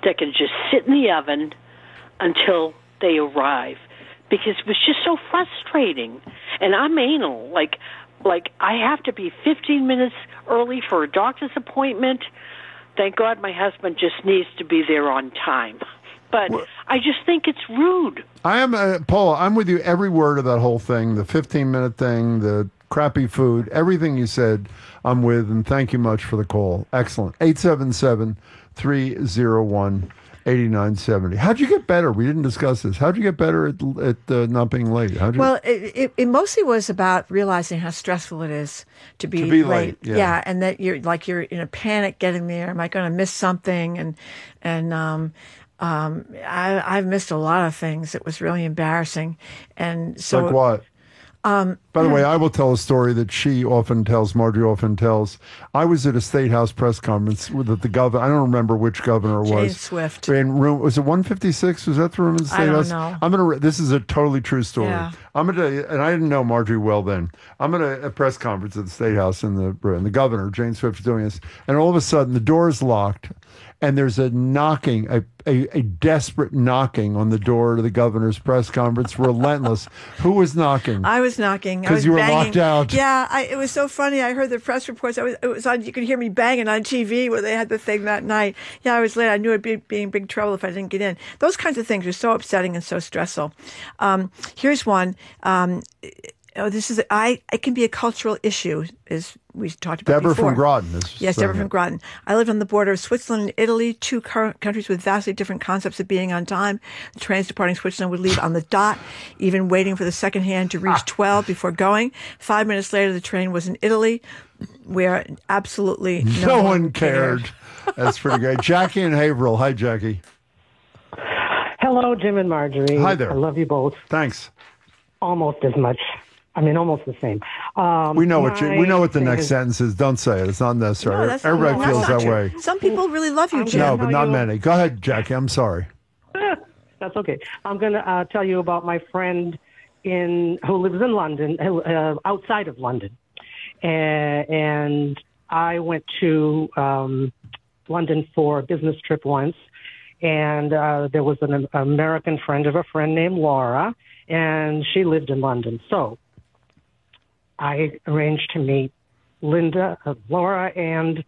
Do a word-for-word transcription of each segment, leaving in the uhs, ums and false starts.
that can just sit in the oven until they arrive, because it was just so frustrating. And I'm anal. Like, like I have to be fifteen minutes early for a doctor's appointment. Thank God my husband just needs to be there on time. But well, I just think it's rude. I am, uh, Paula, I'm with you every word of that whole thing, the fifteen-minute thing, the crappy food, everything you said, I'm with, and thank you much for the call. Excellent. eight seven seven, three oh one, eight nine seven oh. How'd you get better? We didn't discuss this. How'd you get better at, at uh, not being late? How'd you... Well, it, it, it mostly was about realizing how stressful it is to be, to be late. late. Yeah. yeah, and that you're like you're in a panic getting there. Am I going to miss something? And and um, um, I, I've missed a lot of things. It was really embarrassing. And so, like what? Um, By the way, I will tell a story that she often tells, Marjorie often tells. I was at a State House press conference with the governor. I don't remember which governor it Jane was. Swift. In room, was it one fifty-six? Was that the room in the State I don't House? know. I'm gonna. This is a totally true story. Yeah. I'm gonna, and I didn't know Marjorie well then. I'm at a, a press conference at the State House, in the and the governor, Jane Swift, is doing this, and all of a sudden the door is locked. And there's a knocking, a, a, a desperate knocking on the door to the governor's press conference, relentless. Who was knocking? I was knocking. Because you were banging. locked out. Yeah, I, it was so funny. I heard the press reports. I was, it was on. You could hear me banging on T V where they had the thing that night. Yeah, I was late. I knew I'd be, be in big trouble if I didn't get in. Those kinds of things are so upsetting and so stressful. Um, here's one. Um, oh, this is I. It can be a cultural issue, as we talked about Deborah before. from Groton. Is yes, Deborah from Groton. I lived on the border of Switzerland and Italy, two car- countries with vastly different concepts of being on time. The trains departing Switzerland would leave on the dot, even waiting for the second hand to reach twelve before going. Five minutes later, the train was in Italy, where absolutely no, no one, one cared. cared. That's pretty great. Jackie and Haverhill. Hi, Jackie. Hello, Jim and Marjorie. Hi there. I love you both. Thanks. Almost as much. I mean, almost the same. Um, we know what you, we know what the next is, sentence is. Don't say it. It's not necessary. No, that's, Everybody no, feels that's that way. Some people really love you, Jim. No, but not you, many. Go ahead, Jackie. I'm sorry. That's okay. I'm going to uh, tell you about my friend in who lives in London, uh, outside of London, and, and I went to um, London for a business trip once, and uh, there was an American friend of a friend named Laura, and she lived in London. So I arranged to meet Linda, uh, Laura, and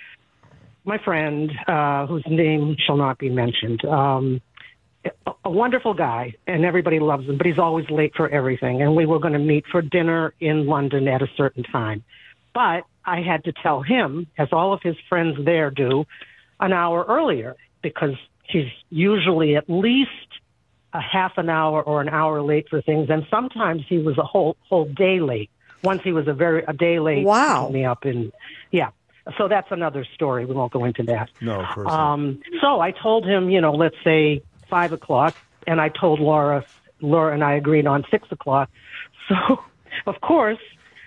my friend, uh, whose name shall not be mentioned. Um, a, a wonderful guy, and everybody loves him, but he's always late for everything. And we were going to meet for dinner in London at a certain time. But I had to tell him, as all of his friends there do, an hour earlier, because he's usually at least a half an hour or an hour late for things, and sometimes he was a whole whole day late. Once he was a very a day late. Wow. Me up and yeah. So that's another story. We won't go into that. No, of course um, not. So I told him, you know, let's say five o'clock, and I told Laura, Laura and I agreed on six o'clock. So, of course,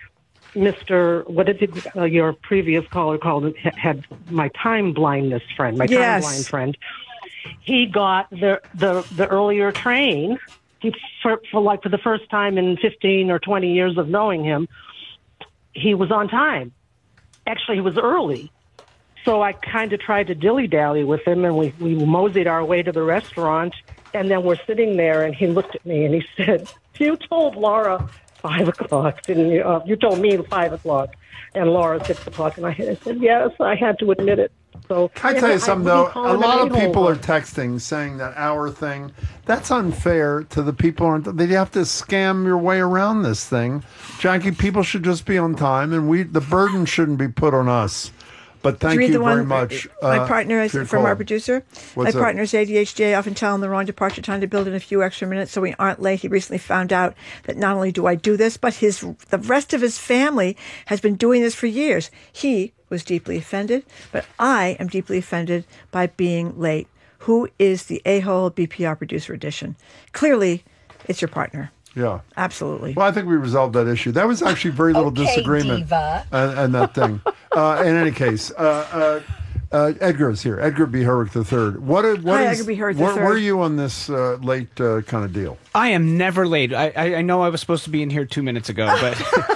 Mister What did it, uh, your previous caller called it, had my time blindness friend, my yes. time blind friend. He got the the the earlier train. He, for, for like for the first time in fifteen or twenty years of knowing him, he was on time. Actually, he was early. So I kind of tried to dilly-dally with him, and we, we moseyed our way to the restaurant, and then we're sitting there, and he looked at me, and he said, you told Laura five o'clock, didn't you? Uh, you told me five o'clock, and Laura six o'clock, and I, I said, yes, I had to admit it. So, Can I yeah, tell you I something, though? A lot of people are over. texting saying that hour thing. That's unfair to the people. They have to scam your way around this thing. Jackie, people should just be on time, and we the burden shouldn't be put on us. But thank Read you the one, very much. My uh, partner is from call. our producer. What's my up? partner's A D H D. I often tell him the wrong departure time to build in a few extra minutes so we aren't late. He recently found out that not only do I do this, but his the rest of his family has been doing this for years. He was deeply offended, but I am deeply offended by being late. Who is the a-hole B P R producer edition? Clearly, it's your partner. Yeah. Absolutely. Well, I think we resolved that issue. That was actually very little Okay, disagreement. diva. And, and that thing. uh, in any case, uh, uh, uh, Edgar is here. Edgar B. Herrick the third. What, what Hi, is, Edgar B. Herrick where, the third. where are you on this uh, late uh, kind of deal? I am never late. I, I, I know I was supposed to be in here two minutes ago, but... No,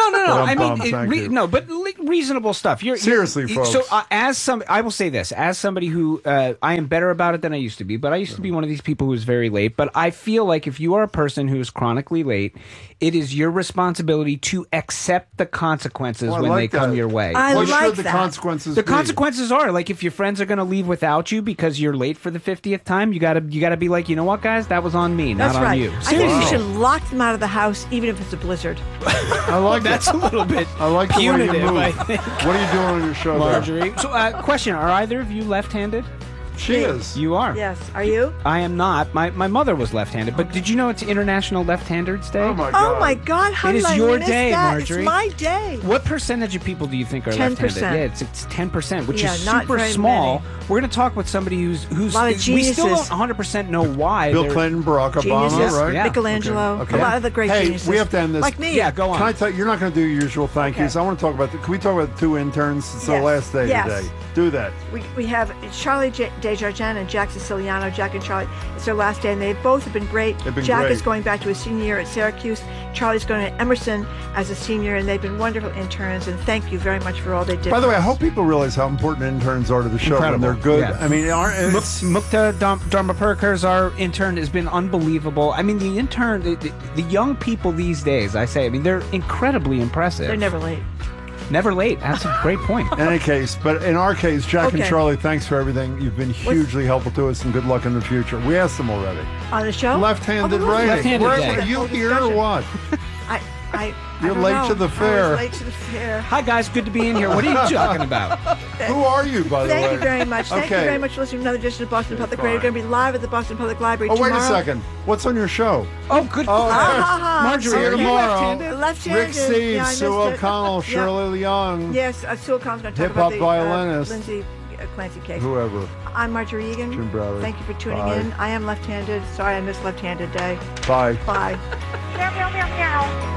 No, no, no. But I'm I mean, bummed, it, thank re- you. no, but le- reasonable stuff. You're, Seriously, you're, folks. So, uh, as some, I will say this: as somebody who uh, I am better about it than I used to be, but I used to be one of these people who was very late. But I feel like if you are a person who is chronically late, it is your responsibility to accept the consequences Well, I when like they come that. your way. I what like should the that. consequences The be? consequences are like if your friends are going to leave without you because you're late for the fiftieth time, you gotta you gotta be like, you know what, guys, that was on me, That's not on right. you. I think you Seriously. should lock them out of the house, even if it's a blizzard. I like That's it. a little bit I like the way you punitive, move. I think. What are you doing on your show there? Marjorie. So, uh, question: are either of you left-handed? She is. You are. Yes. Are you? I am not. My my mother was left-handed, but did you know it's International Left-Handers Day? Oh my god. Oh my God! How It did is I your miss day, that? Marjorie. It's my day. What percentage of people do you think are ten left-handed? percent. Yeah, it's it's ten percent, which Yeah, is not super very small. many. We're going to talk with somebody who's who's A lot of we still don't geniuses. one hundred percent know why. Bill they're- Clinton, Barack Obama, Geniuses, right? Yeah. Michelangelo, Okay. a lot of the great Hey, geniuses. we have to end this. Like me. Yeah, go on. Can I tell you, you're not going to do your usual thank Okay. yous. I want to talk about, the, can we talk about the two interns? It's the Yes. last day Yes. today. Do that. We, we have Charlie J- Desjardins and Jack Siciliano. Jack and Charlie, it's their last day, and they both have been great. They've been Jack great. is going back to his senior year at Syracuse. Charlie's going to Emerson as a senior, and they've been wonderful interns, and thank you very much for all they did. By the for way, I us. hope people realize how important interns are to the show Incredible. when they're good. Yeah. I mean, aren't, Muk- it's, Mukta Dharm- Dharmapurkars, our intern, has been unbelievable. I mean, the intern, the, the, the young people these days, I say, I mean, they're incredibly impressive. They're never late. Never late. That's a great point. in any case, but in our case, Jack and Okay. Charlie, thanks for everything. You've been hugely helpful to us, and good luck in the future. We asked them already. On the show? Left-handed Oh, we will. writing. Left-handed Where- day. Are you Whole here or discussion. what? I, I, You're I don't late know. to the I was fair. late to the fair. Hi, guys. Good to be in here. What are you talking about? Who are you, by the Thank way? you very much. Thank Okay. you very much for listening to another edition of Boston Public fine. Radio. We're going to be live at the Boston Public Library Oh, tomorrow. wait a second. What's on your show? Oh, good. Oh, Ah, ha, ha. Marjorie, See you are you tomorrow. left-handed? Left-handed. Rick Steves, Yeah, I Sue missed it. O'Connell, Yeah. Shirley Young, Yes, uh, Sue O'Connell's going to talk Hip-hop about the violinist. Uh, Lindsay uh, Clancy case. whoever. I'm Marjorie Egan. Jim Browder. Thank you for tuning Bye. in. I am left-handed. Sorry I missed left-handed day. Bye. Bye. Meow, meow, meow, meow.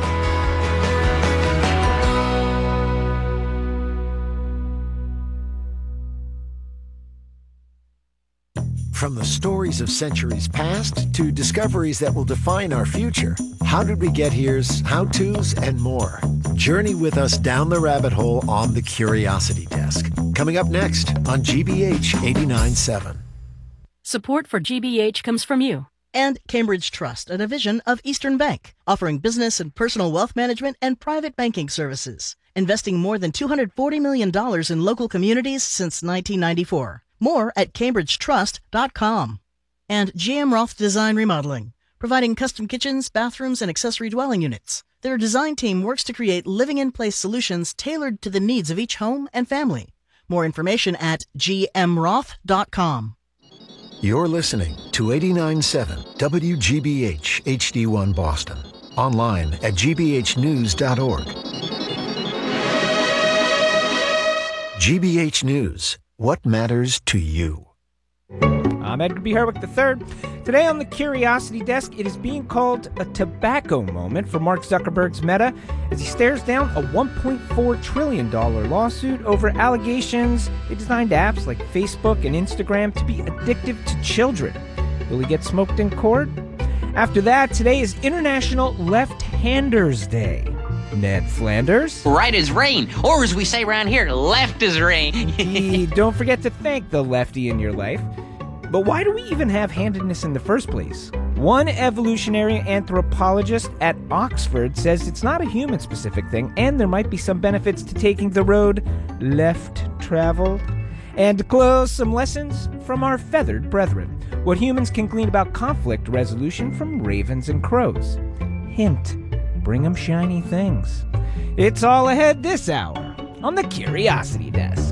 From the stories of centuries past to discoveries that will define our future, How Did We Get Here's how-tos and more. Journey with us down the rabbit hole on the Curiosity Desk. Coming up next on G B H eighty-nine point seven. Support for G B H comes from you. And Cambridge Trust, a division of Eastern Bank, offering business and personal wealth management and private banking services, investing more than two hundred forty million dollars in local communities since nineteen ninety-four. More at cambridge trust dot com. And G M Roth Design Remodeling, providing custom kitchens, bathrooms, and accessory dwelling units. Their design team works to create living-in-place solutions tailored to the needs of each home and family. More information at g m roth dot com. You're listening to eighty-nine point seven W G B H H D one Boston. Online at g b h news dot org. G B H News. What matters to you? I'm Edgar B. Herwick the third. Today on the Curiosity Desk, it is being called a tobacco moment for Mark Zuckerberg's Meta as he stares down a one point four trillion dollars lawsuit over allegations they designed apps like Facebook and Instagram to be addictive to children. Will he get smoked in court? After that, today is International Left-Handers Day. Ned Flanders. Right as rain, or as we say around here, left as rain. Indeed. Don't forget to thank the lefty in your life. But why do we even have handedness in the first place? One evolutionary anthropologist at Oxford says it's not a human-specific thing, and there might be some benefits to taking the road left traveled. And to close, some lessons from our feathered brethren. What humans can glean about conflict resolution from ravens and crows. Hint. Bring 'em shiny things. It's all ahead this hour on the Curiosity Desk.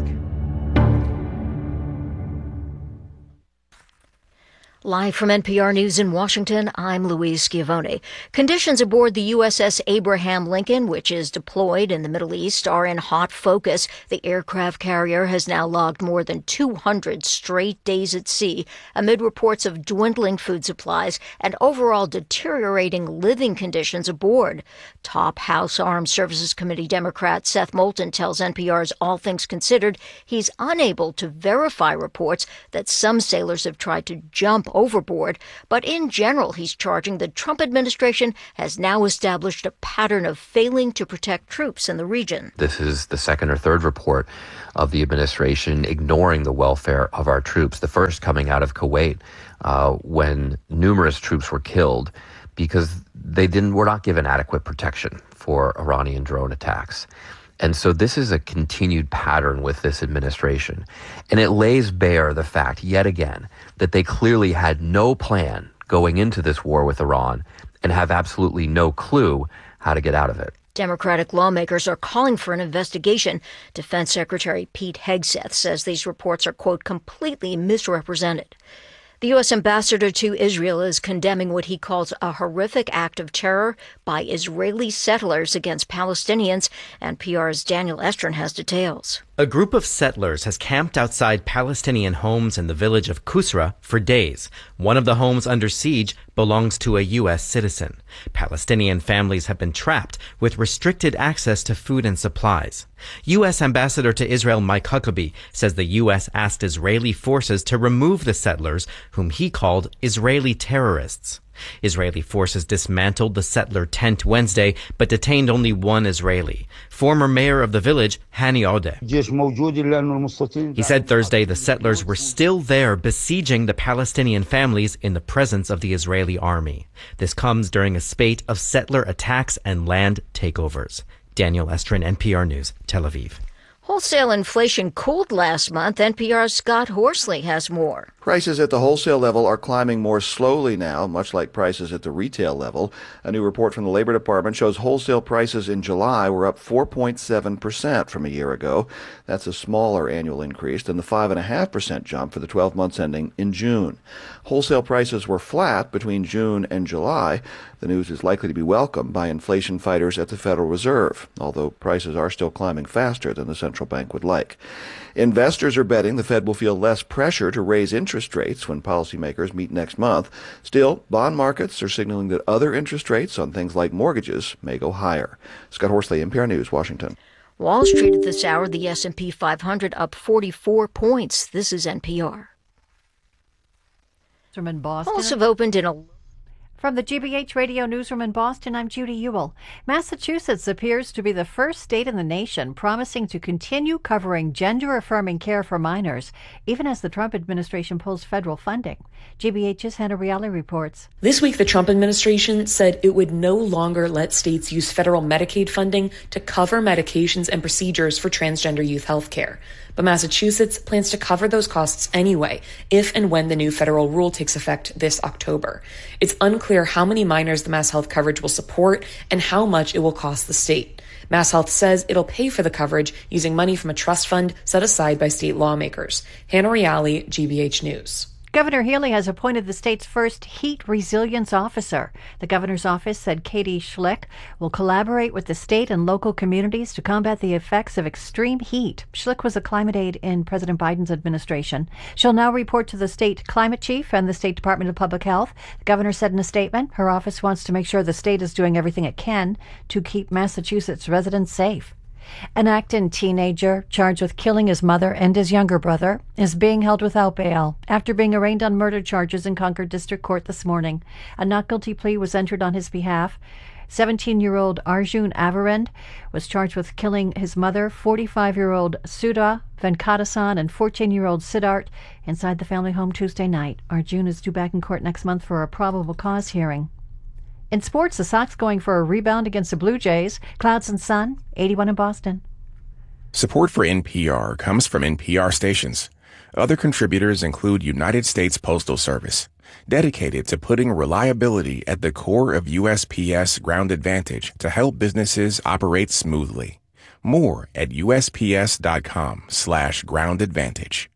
Live from N P R News in Washington, I'm Louise Schiavone. Conditions aboard the U S S Abraham Lincoln, which is deployed in the Middle East, are in hot focus. The aircraft carrier has now logged more than two hundred straight days at sea, amid reports of dwindling food supplies and overall deteriorating living conditions aboard. Top House Armed Services Committee Democrat Seth Moulton tells N P R's All Things Considered he's unable to verify reports that some sailors have tried to jump overboard. But in general, he's charging the Trump administration has now established a pattern of failing to protect troops in the region. This is the second or third report of the administration ignoring the welfare of our troops. The first coming out of Kuwait, uh, when numerous troops were killed because they didn't were not given adequate protection for Iranian drone attacks. And so this is a continued pattern with this administration. And it lays bare the fact, yet again, that they clearly had no plan going into this war with Iran and have absolutely no clue how to get out of it. Democratic lawmakers are calling for an investigation. Defense Secretary Pete Hegseth says these reports are, quote, completely misrepresented. The U S ambassador to Israel is condemning what he calls a horrific act of terror by Israeli settlers against Palestinians. N P R's Daniel Estrin has details. A group of settlers has camped outside Palestinian homes in the village of Kusra for days. One of the homes under siege belongs to a U S citizen. Palestinian families have been trapped with restricted access to food and supplies. U S Ambassador to Israel Mike Huckabee says the U S asked Israeli forces to remove the settlers, whom he called Israeli terrorists. Israeli forces dismantled the settler tent Wednesday, but detained only one Israeli. Former mayor of the village, Hani Odeh. He said Thursday the settlers were still there besieging the Palestinian families in the presence of the Israeli army. This comes during a spate of settler attacks and land takeovers. Daniel Estrin, N P R News, Tel Aviv. Wholesale inflation cooled last month. N P R's Scott Horsley has more. Prices at the wholesale level are climbing more slowly now, much like prices at the retail level. A new report from the Labor Department shows wholesale prices in July were up four point seven percent from a year ago. That's a smaller annual increase than the five point five percent jump for the twelve months ending in June. Wholesale prices were flat between June and July. The news is likely to be welcomed by inflation fighters at the Federal Reserve, although prices are still climbing faster than the central bank would like. Investors are betting the Fed will feel less pressure to raise interest rates when policymakers meet next month. Still, bond markets are signaling that other interest rates on things like mortgages may go higher. Scott Horsley, N P R News, Washington. Wall Street at this hour, the S and P five hundred up forty-four points. This is N P R. From in Boston. Polls have opened in a... From the G B H Radio Newsroom in Boston, I'm Judy Ewell. Massachusetts appears to be the first state in the nation promising to continue covering gender-affirming care for minors, even as the Trump administration pulls federal funding. G B H's Hannah Reale reports. This week, the Trump administration said it would no longer let states use federal Medicaid funding to cover medications and procedures for transgender youth health care. But Massachusetts plans to cover those costs anyway, if and when the new federal rule takes effect this October. It's unclear how many minors the Mass Health coverage will support and how much it will cost the state. Mass Health says it'll pay for the coverage using money from a trust fund set aside by state lawmakers. Hannah Reale, G B H News. Governor Healy has appointed the state's first heat resilience officer. The governor's office said Katie Schlick will collaborate with the state and local communities to combat the effects of extreme heat. Schlick was a climate aide in President Biden's administration. She'll now report to the state climate chief and the State Department of Public Health. The governor said in a statement her office wants to make sure the state is doing everything it can to keep Massachusetts residents safe. An Acton teenager charged with killing his mother and his younger brother is being held without bail after being arraigned on murder charges in Concord District Court this morning. A not guilty plea was entered on his behalf. seventeen-year-old Arjun Avarind was charged with killing his mother, forty-five-year-old Sudha Venkatasan, and fourteen-year-old Siddhart inside the family home Tuesday night. Arjun is due back in court next month for a probable cause hearing. In sports, the Sox going for a rebound against the Blue Jays. Clouds and sun, eighty-one in Boston. Support for N P R comes from N P R stations. Other contributors include United States Postal Service, dedicated to putting reliability at the core of U S P S Ground Advantage to help businesses operate smoothly. More at usps.com slash ground advantage.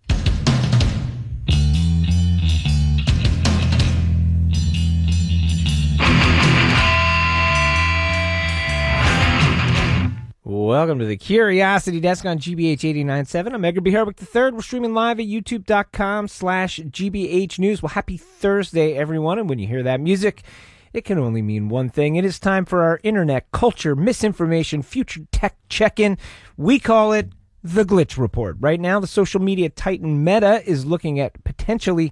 Welcome to the Curiosity Desk on G B H eighty-nine point seven. I'm Edgar B. Herwick the third. We're streaming live at youtube.com slash GBH News. Well, happy Thursday, everyone. And when you hear that music, it can only mean one thing. It is time for our internet culture, misinformation, future tech check-in. We call it the Glitch Report. Right now, the social media titan Meta is looking at potentially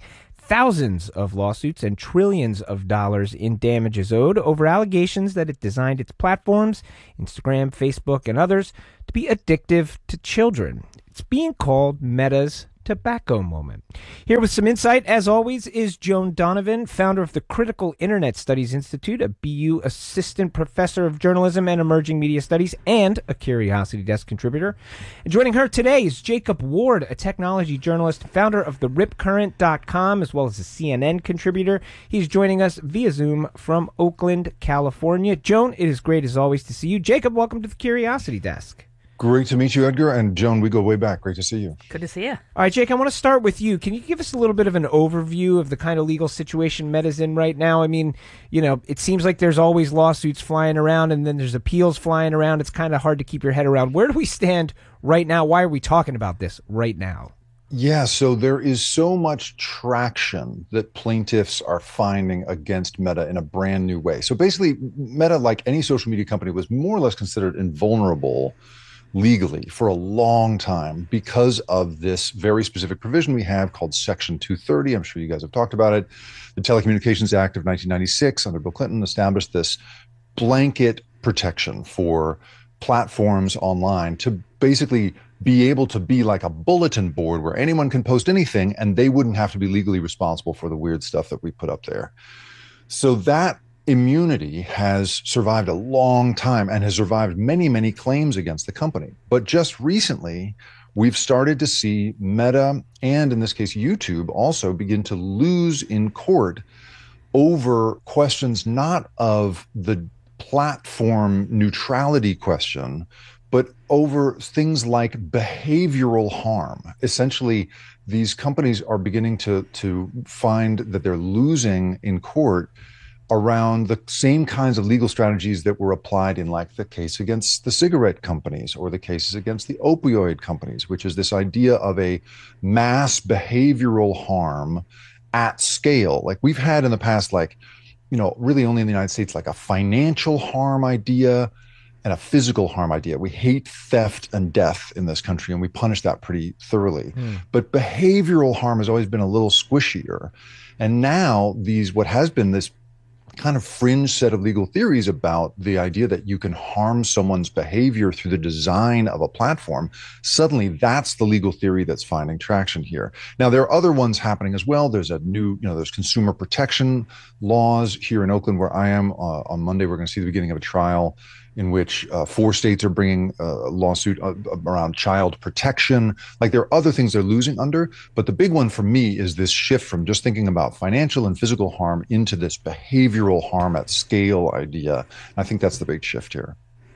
thousands of lawsuits and trillions of dollars in damages owed over allegations that it designed its platforms, Instagram, Facebook, and others, to be addictive to children. It's being called Meta's tobacco moment. Here with some insight, as always, is Joan Donovan, founder of the Critical Internet Studies Institute, a B U assistant professor of journalism and emerging media studies, and a Curiosity Desk contributor. And joining her today is Jacob Ward, a technology journalist, founder of the rip current dot com, as well as a C N N contributor. He's joining us via Zoom from Oakland, California. Joan, it is great as always to see you. Jacob, welcome to the Curiosity Desk. Great to meet you, Edgar. And Joan, we go way back. Great to see you. Good to see you. All right, Jake, I want to start with you. Can you give us a little bit of an overview of the kind of legal situation Meta's in right now? I mean, you know, it seems like there's always lawsuits flying around and then there's appeals flying around. It's kind of hard to keep your head around. Where do we stand right now? Why are we talking about this right now? Yeah, so there is so much traction that plaintiffs are finding against Meta in a brand new way. So basically, Meta, like any social media company, was more or less considered invulnerable legally for a long time because of this very specific provision we have called Section two thirty. I'm sure you guys have talked about it. The Telecommunications Act of nineteen ninety-six under Bill Clinton established this blanket protection for platforms online to basically be able to be like a bulletin board where anyone can post anything and they wouldn't have to be legally responsible for the weird stuff that we put up there. So that immunity has survived a long time and has survived many, many claims against the company. But just recently, we've started to see Meta and, in this case, YouTube also begin to lose in court over questions not of the platform neutrality question, but over things like behavioral harm. Essentially, these companies are beginning to, to find that they're losing in court around the same kinds of legal strategies that were applied in, like, the case against the cigarette companies or the cases against the opioid companies, which is this idea of a mass behavioral harm at scale. Like we've had in the past, like, you know, really only in the United States, like a financial harm idea and a physical harm idea. We hate theft and death in this country, and we punish that pretty thoroughly. Mm. But behavioral harm has always been a little squishier. And now these, what has been this kind of fringe set of legal theories about the idea that you can harm someone's behavior through the design of a platform, suddenly that's the legal theory that's finding traction here. Now, there are other ones happening as well. There's a new, you know, there's consumer protection laws here in Oakland where I am. Uh, on Monday, we're going to see the beginning of a trial in which uh, four states are bringing a lawsuit uh, around child protection. Like, there are other things they're losing under, but the big one for me is this shift from just thinking about financial and physical harm into this behavioral harm at scale idea. And I think that's the big shift here.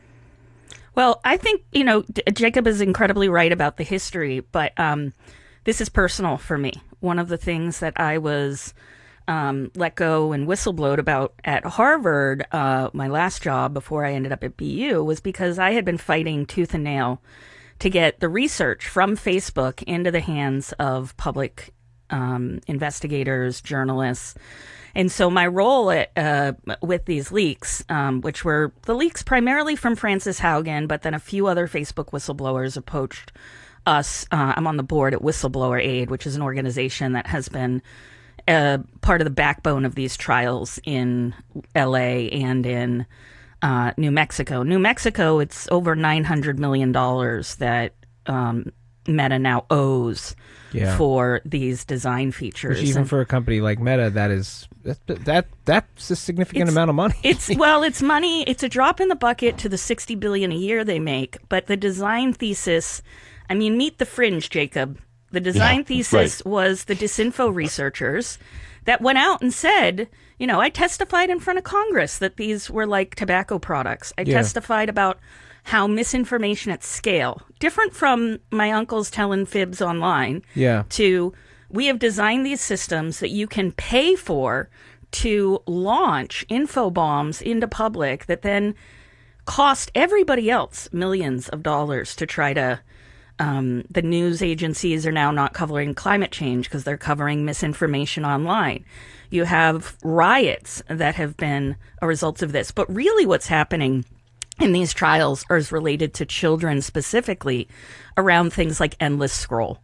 Well, I think, you know, D- Jacob is incredibly right about the history, but um, this is personal for me. One of the things that I was Um, let go and whistleblowed about at Harvard, uh, my last job before I ended up at B U, was because I had been fighting tooth and nail to get the research from Facebook into the hands of public um, investigators, journalists. And so my role at, uh, with these leaks, um, which were the leaks primarily from Frances Haugen, but then a few other Facebook whistleblowers approached us. Uh, I'm on the board at Whistleblower Aid, which is an organization that has been Uh, part of the backbone of these trials in L A and in uh, New Mexico. New Mexico, it's over nine hundred million dollars that um, Meta now owes yeah. for these design features. Which even and, for a company like Meta, that is that, that that's a significant amount of money. it's well, it's money. It's a drop in the bucket to the sixty billion dollars a year they make. But the design thesis, I mean, meet the fringe, Jacob. The design yeah, thesis right. was the disinfo researchers that went out and said, you know, I testified in front of Congress that these were like tobacco products. I yeah. testified about how misinformation at scale, different from my uncle's telling fibs online, yeah. to we have designed these systems that you can pay for to launch info bombs into public that then cost everybody else millions of dollars to try to Um, the news agencies are now not covering climate change because they're covering misinformation online. You have riots that have been a result of this. But really what's happening in these trials is related to children specifically around things like endless scroll,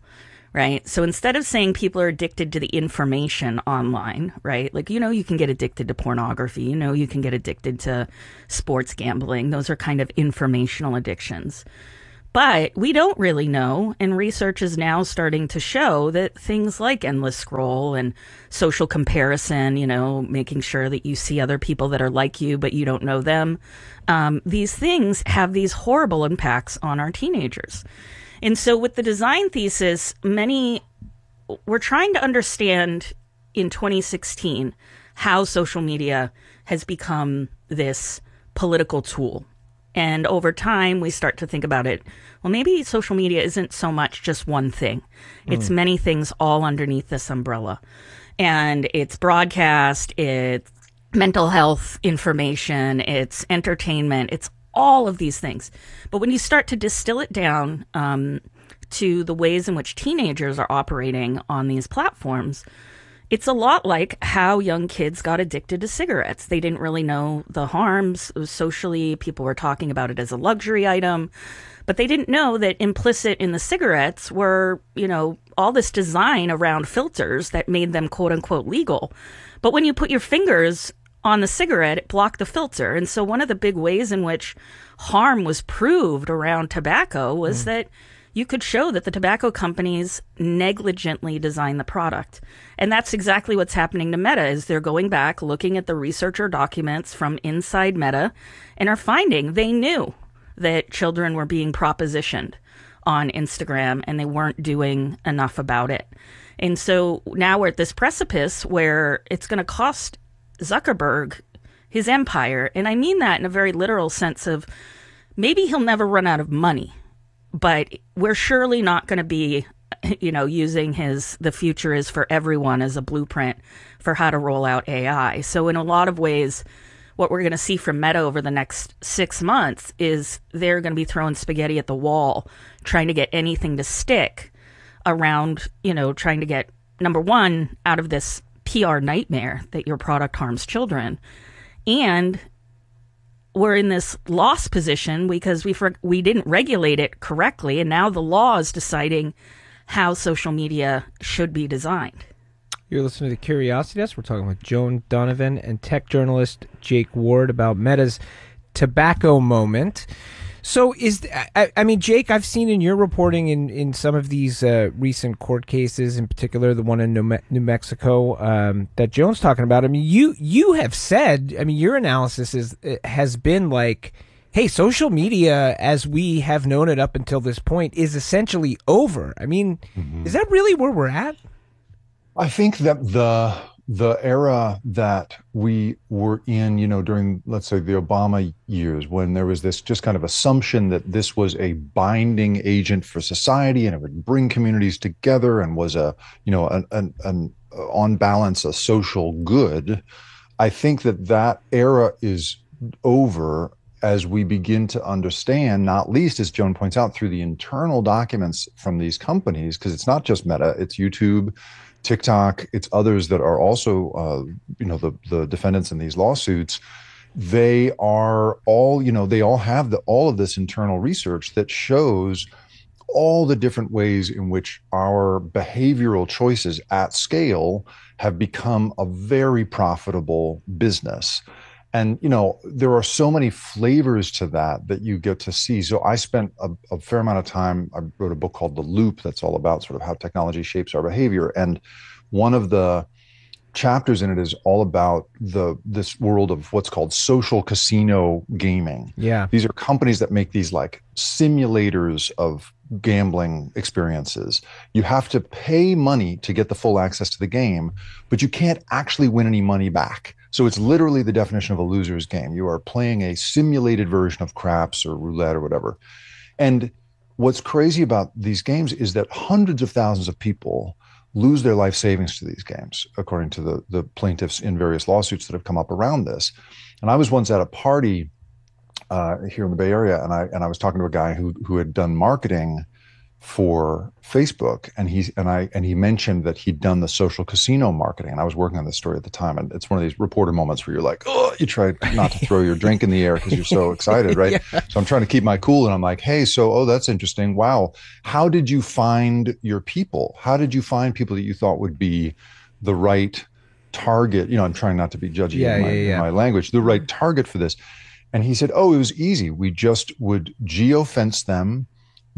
right? So instead of saying people are addicted to the information online, right? Like, you know, you can get addicted to pornography. You know, you can get addicted to sports gambling. Those are kind of informational addictions. But we don't really know, and research is now starting to show that things like endless scroll and social comparison, you know, making sure that you see other people that are like you, but you don't know them, um, these things have these horrible impacts on our teenagers. And so with the design thesis, many we're trying to understand in twenty sixteen how social media has become this political tool. And over time, we start to think about it. Well, maybe social media isn't so much just one thing. It's mm. many things all underneath this umbrella. And it's broadcast, it's mental health information, it's entertainment, it's all of these things. But when you start to distill it down um, to the ways in which teenagers are operating on these platforms, it's a lot like how young kids got addicted to cigarettes. They didn't really know the harms. Socially, people were talking about it as a luxury item, but they didn't know that implicit in the cigarettes were, you know, all this design around filters that made them quote unquote legal. But when you put your fingers on the cigarette, it blocked the filter. And so one of the big ways in which harm was proved around tobacco was mm. that you could show that the tobacco companies negligently designed the product. And that's exactly what's happening to Meta, is they're going back, looking at the researcher documents from inside Meta, and are finding they knew that children were being propositioned on Instagram, and they weren't doing enough about it. And so now we're at this precipice where it's going to cost Zuckerberg his empire. And I mean that in a very literal sense of maybe he'll never run out of money, but we're surely not going to be, you know, using his the future is for everyone as a blueprint for how to roll out A I. So in a lot of ways, what we're going to see from Meta over the next six months is they're going to be throwing spaghetti at the wall, trying to get anything to stick around, you know, trying to get, number one, out of this P R nightmare that your product harms children. And we're in this loss position because we for, we didn't regulate it correctly, and now the law is deciding how social media should be designed. You're listening to Curiosity Desk. We're talking with Joan Donovan and tech journalist Jake Ward about Meta's tobacco moment. So is, I, I mean, Jake, I've seen in your reporting in, in some of these uh, recent court cases, in particular the one in New, Me- New Mexico um, that Joan's talking about. I mean, you you have said, I mean, your analysis is has been like, hey, social media, as we have known it up until this point, is essentially over. I mean, mm-hmm. is that really where we're at? I think that the the era that we were in, you know, during, let's say, the Obama years, when there was this just kind of assumption that this was a binding agent for society and it would bring communities together and was a, you know, an, an, an on balance, a social good. I think that that era is over as we begin to understand, not least, as Joan points out, through the internal documents from these companies, because it's not just Meta, it's YouTube, TikTok, it's others that are also, uh, you know, the, the defendants in these lawsuits. They are all, you know, they all have the, all of this internal research that shows all the different ways in which our behavioral choices at scale have become a very profitable business. And, you know, there are so many flavors to that that you get to see. So I spent a, a fair amount of time, I wrote a book called The Loop that's all about sort of how technology shapes our behavior. And one of the chapters in it is all about the this world of what's called social casino gaming. Yeah. These are companies that make these like simulators of gambling experiences. You have to pay money to get the full access to the game, but you can't actually win any money back. So it's literally the definition of a loser's game. You are playing a simulated version of craps or roulette or whatever. And what's crazy about these games is that hundreds of thousands of people lose their life savings to these games, according to the, the plaintiffs in various lawsuits that have come up around this. And I was once at a party uh, here in the Bay Area, and I and I was talking to a guy who who had done marketing for Facebook, and he's and I and he mentioned that he'd done the social casino marketing, and I was working on this story at the time, and it's one of these reporter moments where you're like, oh, you try not to throw your drink in the air because you're so excited, right? Yeah. So I'm trying to keep my cool, and I'm like, hey, so oh, that's interesting. Wow, how did you find your people? How did you find people that you thought would be the right target? You know, I'm trying not to be judgy yeah, in, my, yeah, yeah. in my language. The right target for this, and he said, oh, it was easy. We just would geofence them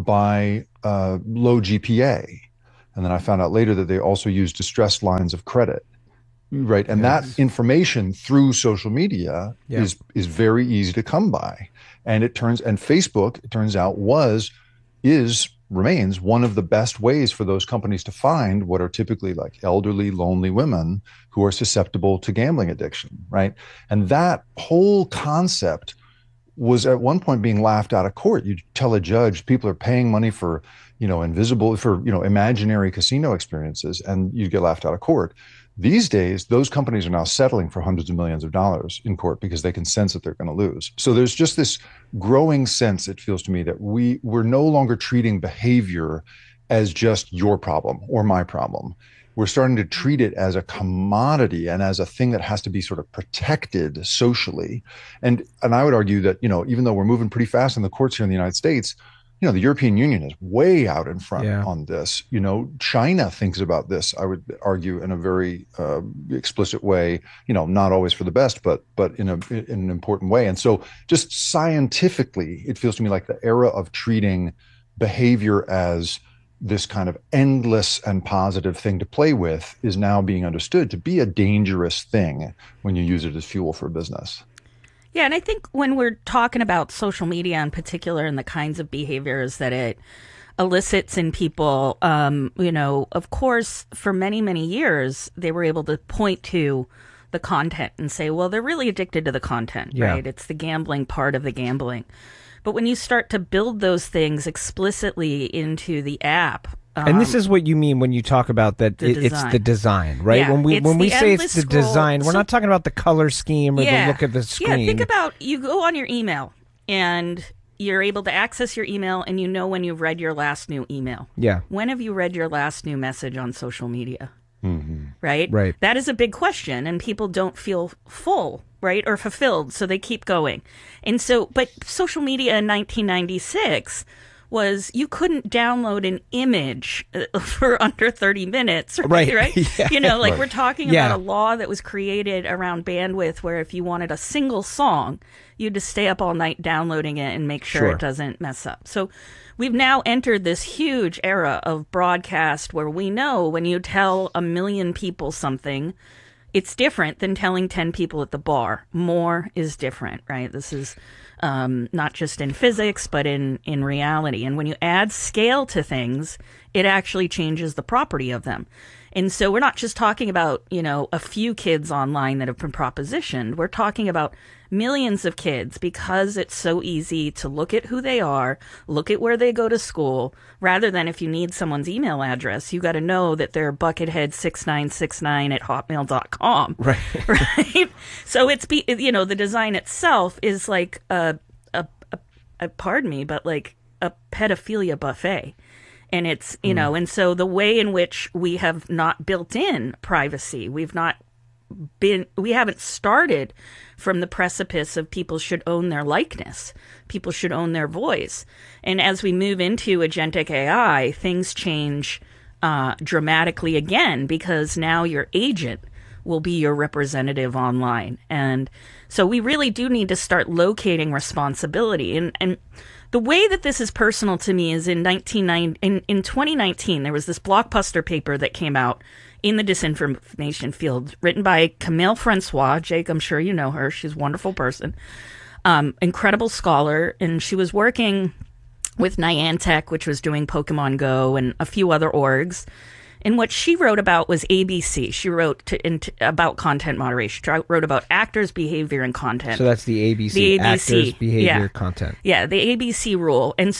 by uh, low G P A. And then I found out later that they also use distressed lines of credit, right? And yes. that information through social media yeah. is is very easy to come by. And it turns, and Facebook, it turns out, was, is, remains one of the best ways for those companies to find what are typically like elderly, lonely women who are susceptible to gambling addiction, right? And that whole concept was at one point being laughed out of court. You tell a judge, people are paying money for, you know, invisible, for, you know, imaginary casino experiences, and you get laughed out of court. These days, those companies are now settling for hundreds of millions of dollars in court because they can sense that they're going to lose. So there's just this growing sense, it feels to me, that we, we're no longer treating behavior as just your problem or my problem. We're starting to treat it as a commodity and as a thing that has to be sort of protected socially. And and I would argue that, you know, even though we're moving pretty fast in the courts here in the United States, you know, the European Union is way out in front yeah. on this. You know, China thinks about this, I would argue, in a very uh, explicit way, you know, not always for the best, but but in, a, in an important way. And so just scientifically, it feels to me like the era of treating behavior as this kind of endless and positive thing to play with is now being understood to be a dangerous thing when you use it as fuel for business. Yeah, and I think when we're talking about social media in particular and the kinds of behaviors that it elicits in people, um, you know, of course, for many, many years, they were able to point to the content and say, well, they're really addicted to the content, yeah. right? It's the gambling part of the gambling. But when you start to build those things explicitly into the app, um, and this is what you mean when you talk about that it, it's the design, right? Yeah, when we when we say it's the scroll. design, we're so, not talking about the color scheme or yeah, the look of the screen. Yeah, think about, you go on your email and you're able to access your email and you know when you've read your last new email. Yeah. When have you read your last new message on social media? Mm-hmm. Right? Right. That is a big question, and people don't feel full, right, or fulfilled, so they keep going. And so, but social media in nineteen ninety-six was you couldn't download an image for under thirty minutes, right? Right. right? Yeah. You know, like Right. we're talking Yeah. about a law that was created around bandwidth where if you wanted a single song, you'd just stay up all night downloading it and make sure, Sure. it doesn't mess up. So we've now entered this huge era of broadcast where we know when you tell a million people something, it's different than telling ten people at the bar. More is different, right? This is um, not just in physics, but in, in reality. And when you add scale to things, it actually changes the property of them. And so we're not just talking about, you know, a few kids online that have been propositioned. We're talking about millions of kids because it's so easy to look at who they are, look at where they go to school, rather than if you need someone's email address, you got to know that they're buckethead six nine six nine at hotmail dot com. Right. Right. So it's, be, you know, the design itself is like a, a, a, a, pardon me, but like a pedophilia buffet. And it's, you mm. know, and so the way in which we have not built in privacy, we've not been, we haven't started from the precipice of people should own their likeness. People should own their voice. And as we move into agentic A I, things change uh, dramatically again, because now your agent will be your representative online. And so we really do need to start locating responsibility. And, and the way that this is personal to me is in nineteen ninety, in, in twenty nineteen, there was this blockbuster paper that came out in the disinformation field, written by Camille Francois. Jake, I'm sure you know her. She's a wonderful person, um, incredible scholar. And she was working with Niantic, which was doing Pokemon Go, and a few other orgs. And what she wrote about was A B C. She wrote to, in, to, about content moderation. She wrote about actors' behavior and content. So that's the A B C, the A B C, actors' behavior, yeah. content. Yeah, the A B C rule. And so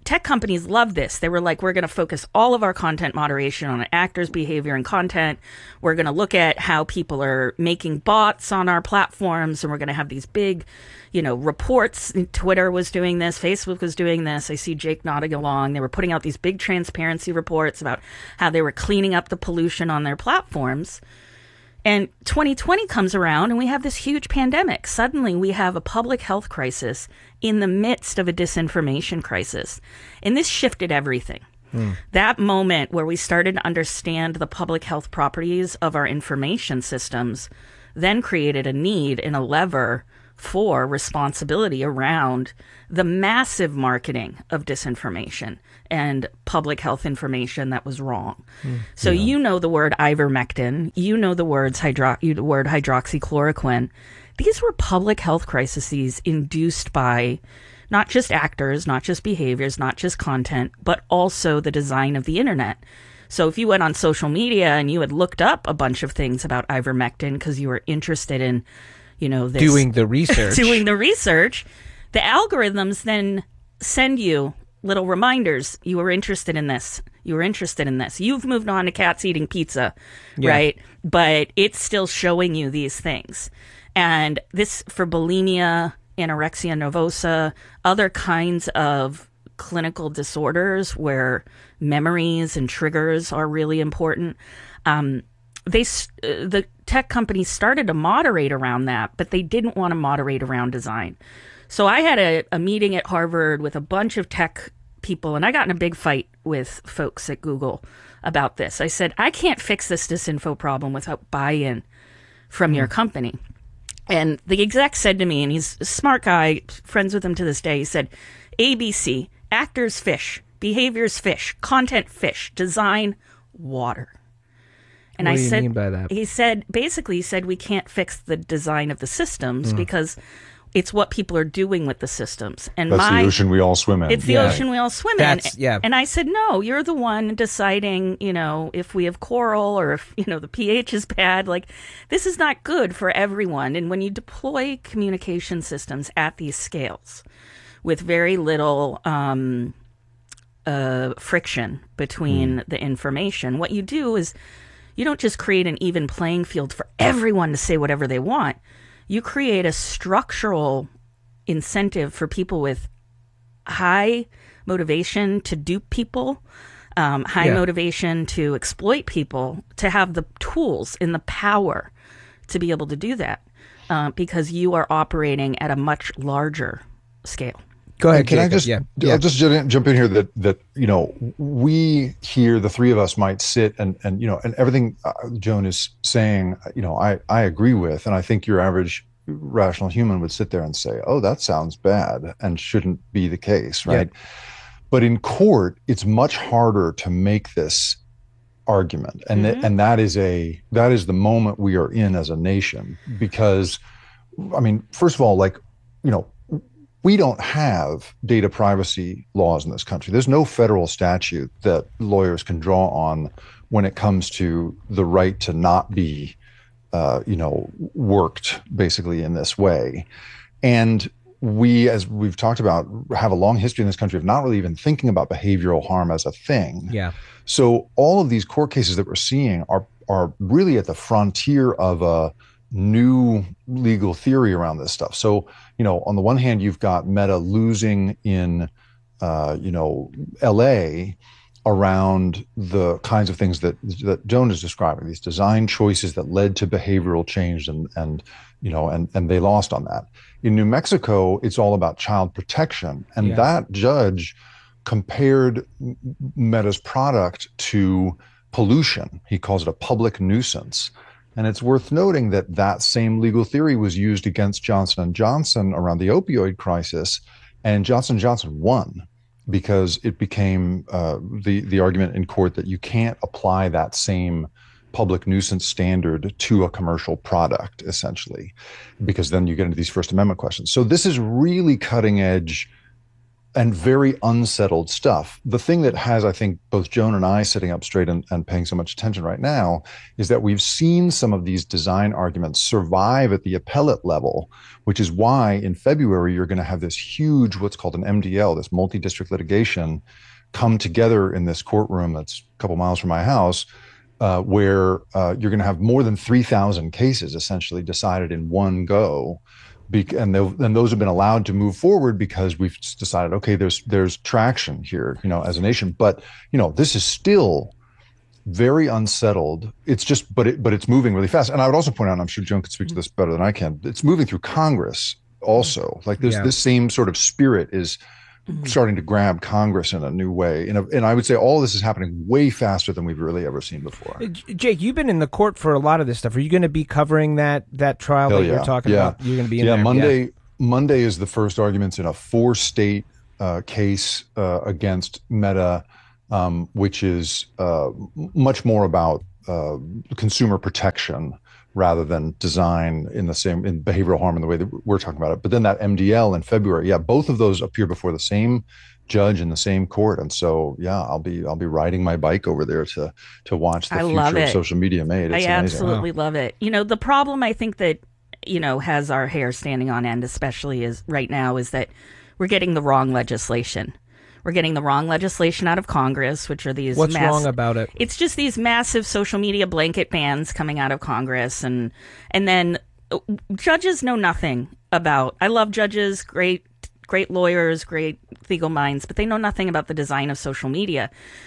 tech companies love this. They were like, we're going to focus all of our content moderation on actors' behavior and content. We're going to look at how people are making bots on our platforms, and we're going to have these big, you know, reports. Twitter was doing this. Facebook was doing this. I see Jake nodding along. They were putting out these big transparency reports about how they were cleaning up the pollution on their platforms. And twenty twenty comes around and we have this huge pandemic. Suddenly we have a public health crisis in the midst of a disinformation crisis. And this shifted everything. Mm. That moment where we started to understand the public health properties of our information systems then created a need and a lever for responsibility around the massive marketing of disinformation and public health information that was wrong. Mm, so yeah. you know the word ivermectin, you know the words hydro- the word hydroxychloroquine. These were public health crises induced by not just actors, not just behaviors, not just content, but also the design of the internet. So if you went on social media and you had looked up a bunch of things about ivermectin because you were interested in you know, this, doing the research, doing the research, the algorithms then send you little reminders. You were interested in this. You were interested in this. You've moved on to cats eating pizza, yeah. right? But it's still showing you these things. And this for bulimia, anorexia nervosa, other kinds of clinical disorders where memories and triggers are really important. Um, They uh, the tech companies started to moderate around that, but they didn't want to moderate around design. So I had a, a meeting at Harvard with a bunch of tech people, and I got in a big fight with folks at Google about this. I said, I can't fix this disinfo problem without buy-in from mm. your company. And the exec said to me, and he's a smart guy, friends with him to this day, he said, A B C, actors fish, behaviors fish, content fish, design water. And what I do you said, mean by that? He said, basically, he said, we can't fix the design of the systems mm. because it's what people are doing with the systems. And That's my, the ocean we all swim in. It's the yeah. ocean we all swim That's, in. Yeah. And I said, no, you're the one deciding, you know, if we have coral or if, you know, the pH is bad. Like, this is not good for everyone. And when you deploy communication systems at these scales with very little um, uh, friction between mm. the information, what you do is you don't just create an even playing field for everyone to say whatever they want. You create a structural incentive for people with high motivation to dupe people, um, high yeah. motivation to exploit people, to have the tools and the power to be able to do that uh, because you are operating at a much larger scale. Go ahead. Can Jacob. I just yeah. I'll just jump in here that that you know we here, the three of us, might sit and and you know and everything uh, Joan is saying, you know, I I agree with, and I think your average rational human would sit there and say, oh, that sounds bad and shouldn't be the case, right? Yeah. But in court, it's much harder to make this argument, and mm-hmm. th- and that is a that is the moment we are in as a nation, because, I mean, first of all, like, you know. We don't have data privacy laws in this country. There's no federal statute that lawyers can draw on when it comes to the right to not be, uh, you know, worked basically in this way. And we, as we've talked about, have a long history in this country of not really even thinking about behavioral harm as a thing. Yeah. So all of these court cases that we're seeing are are really at the frontier of a new legal theory around this stuff. So, you know, on the one hand, you've got Meta losing in, uh, you know, L A around the kinds of things that that Joan is describing, these design choices that led to behavioral change, and and you know, and and they lost on that. In New Mexico, it's all about child protection, and yeah. that judge compared Meta's product to pollution. He calls it a public nuisance. And it's worth noting that that same legal theory was used against Johnson and Johnson around the opioid crisis, and Johnson and Johnson won because it became uh, the the argument in court that you can't apply that same public nuisance standard to a commercial product, essentially, because then you get into these First Amendment questions. So this is really cutting edge and very unsettled stuff. The thing that has, I think, both Joan and I sitting up straight and, and paying so much attention right now is that we've seen some of these design arguments survive at the appellate level, which is why in February you're going to have this huge, what's called an M D L, this multi-district litigation, come together in this courtroom that's a couple miles from my house, uh, where uh, you're going to have more than three thousand cases essentially decided in one go. And, and those have been allowed to move forward because we've decided, okay, there's there's traction here, you know, as a nation. But you know, this is still very unsettled. It's just, but it but it's moving really fast. And I would also point out, and I'm sure Joan could speak to this better than I can. It's moving through Congress also. Like this Yeah. this same sort of spirit is starting to grab Congress in a new way. And, and I would say all this is happening way faster than we've really ever seen before. Uh, J- Jake, you've been in the court for a lot of this stuff. Are you going to be covering that that trial Hell that yeah. you're talking yeah. about? You're going to be in yeah, there. Monday, Monday is the first arguments in a four-state uh, case uh, against Meta, um, which is uh, much more about uh, consumer protection rather than design in the same, in behavioral harm in the way that we're talking about it. But then that M D L in February, yeah, both of those appear before the same judge in the same court. And so, yeah, I'll be, I'll be riding my bike over there to, to watch the I future love of it. social media made. It's I amazing. absolutely love it. You know, the problem I think that, you know, has our hair standing on end, especially is right now, is that we're getting the wrong legislation. We're getting the wrong legislation out of Congress, which are these. What's mass- wrong about it? It's just these massive social media blanket bans coming out of Congress, and and then uh, judges know nothing about. I love judges, great, great lawyers, great legal minds, but they know nothing about the design of social media.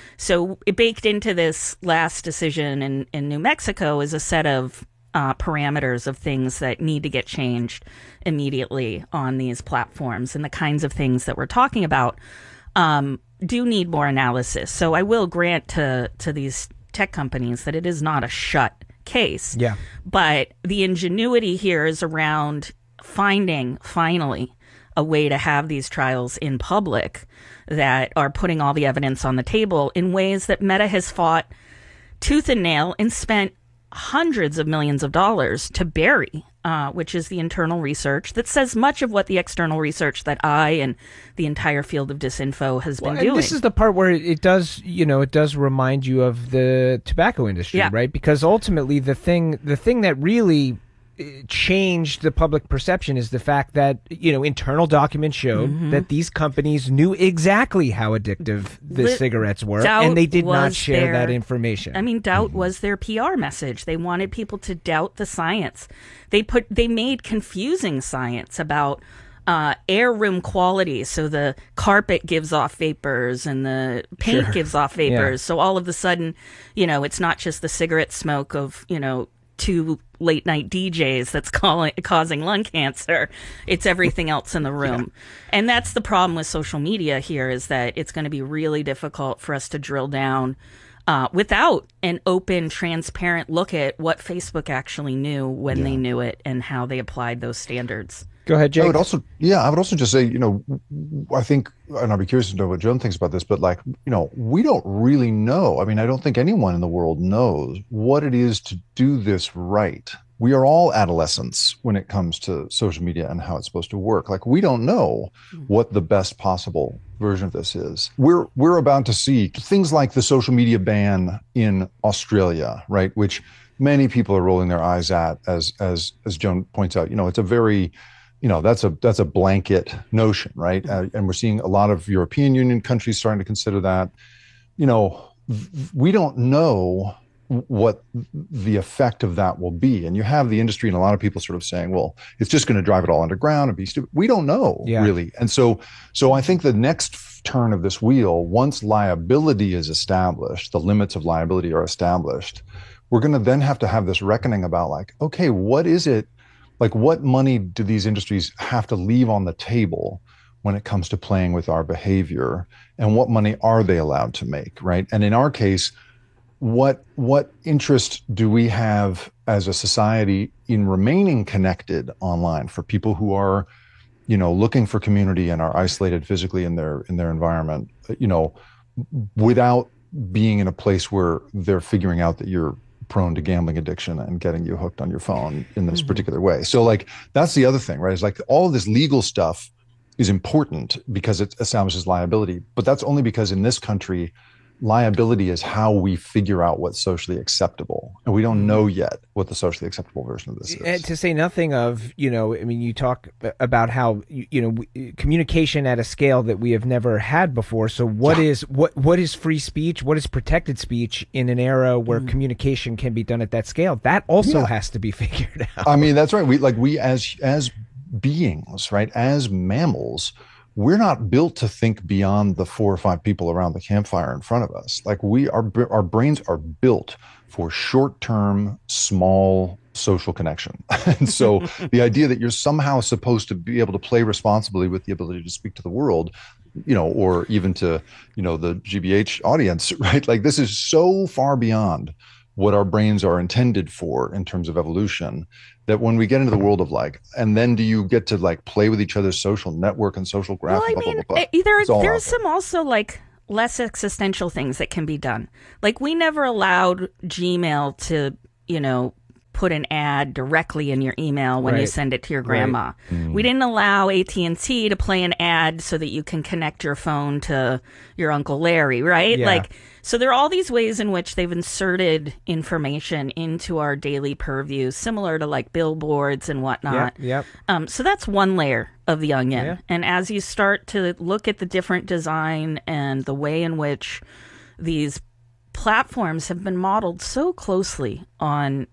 So it baked into this last decision in in New Mexico is a set of uh, parameters of things that need to get changed immediately on these platforms, and the kinds of things that we're talking about. Um, do need more analysis. So I will grant to to these tech companies that it is not a shut case. Yeah. But the ingenuity here is around finding, finally, a way to have these trials in public that are putting all the evidence on the table in ways that Meta has fought tooth and nail and spent hundreds of millions of dollars to bury, uh, which is the internal research that says much of what the external research that I and the entire field of disinfo has Well, been and doing. this is the part where it does, you know, it does remind you of the tobacco industry, Yeah. right? Because ultimately, the thing, the thing that really uh, changed the public perception is the fact that, you know, internal documents showed Mhm. that these companies knew exactly how addictive the Li- cigarettes were, doubt and they did not was share their- that information. I mean, doubt was their P R message. They wanted people to doubt the science. They put they made confusing science about uh, air room quality. So the carpet gives off vapors and the paint Sure. gives off vapors. Yeah. So all of a sudden, you know, it's not just the cigarette smoke of, you know, two late night D Js that's calling, causing lung cancer. It's everything else in the room. And that's the problem with social media here, is that it's going to be really difficult for us to drill down uh, without an open, transparent look at what Facebook actually knew when they knew it and how they applied those standards. Go ahead, Jake. I would also, yeah, I would also just say, you know, I think, and I'd be curious to know what Joan thinks about this, but like, you know, we don't really know. I mean, I don't think anyone in the world knows what it is to do this right. We are all adolescents when it comes to social media and how it's supposed to work. Like, we don't know what the best possible version of this is. We're we're about to see things like the social media ban in Australia, right? Which many people are rolling their eyes at, as as as Joan points out. You know, it's a very You know, that's a that's a blanket notion, right? Uh, and we're seeing a lot of European Union countries starting to consider that. You know, v- we don't know what the effect of that will be. And you have the industry and a lot of people sort of saying, well, it's just going to drive it all underground and be stupid. We don't know, Yeah. really. And so, so I think the next f- turn of this wheel, once liability is established, the limits of liability are established, we're going to then have to have this reckoning about like, okay, what is it? Like, what money do these industries have to leave on the table when it comes to playing with our behavior, and what money are they allowed to make, right? And in our case, what what interest do we have as a society in remaining connected online for people who are, you know, looking for community and are isolated physically in their in their environment, you know, without being in a place where they're figuring out that you're prone to gambling addiction and getting you hooked on your phone in this Mm-hmm. particular way. So like, that's the other thing, right? It's like all of this legal stuff is important because it establishes liability. But that's only because in this country, liability is how we figure out what's socially acceptable. And we don't know yet what the socially acceptable version of this is. And to say nothing of, you know, I mean, you talk about how, you, you know, communication at a scale that we have never had before. So what yeah. is what what is free speech? What is protected speech in an era where mm. communication can be done at that scale? That also yeah. has to be figured out. I mean, that's right. We like we as as beings, right, as mammals, we're not built to think beyond the four or five people around the campfire in front of us. Like we our our brains are built for short-term, small social connection. And so the idea that you're somehow supposed to be able to play responsibly with the ability to speak to the world, you know, or even to, you know, the G B H audience, right? Like this is so far beyond what our brains are intended for in terms of evolution, that when we get into the world of like, and then do you get to like play with each other's social network and social graph? Well, I blah, mean, blah, blah, blah. there, there's some also like less existential things that can be done. Like we never allowed Gmail to, you know, put an ad directly in your email when right. you send it to your grandma. Right. Mm. We didn't allow A T and T to play an ad so that you can connect your phone to your Uncle Larry, right? Yeah. Like, so there are all these ways in which they've inserted information into our daily purview, similar to like billboards and whatnot. Yep, yep. Um, so that's one layer of the onion. Yeah. And as you start to look at the different design and the way in which these platforms have been modeled so closely on